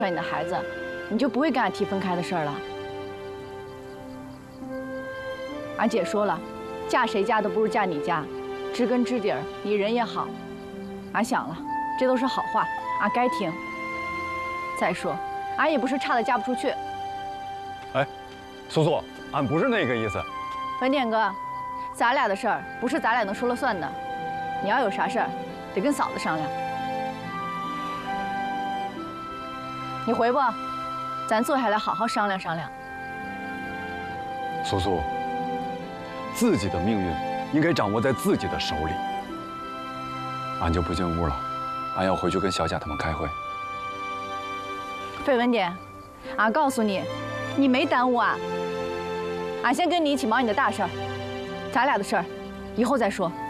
你的孩子，你就不会跟俺提分开的事儿了。俺姐说了，嫁谁家都不如嫁你家，知根知底儿，你人也好。俺想了，这都是好话，俺该听。再说，俺也不是差的嫁不出去。 哎，苏苏，俺不是那个意思。 文典哥，咱俩的事儿不是咱俩能说了算的，你要有啥事儿，得跟嫂子商量。你回吧，咱坐下来好好商量商量。 苏苏，自己的命运应该掌握在自己的手里。俺就不进屋了，俺要回去跟小贾他们开会。 费文典，俺告诉你，你没耽误俺。俺先跟你一起忙你的大事儿，咱俩的事儿以后再说。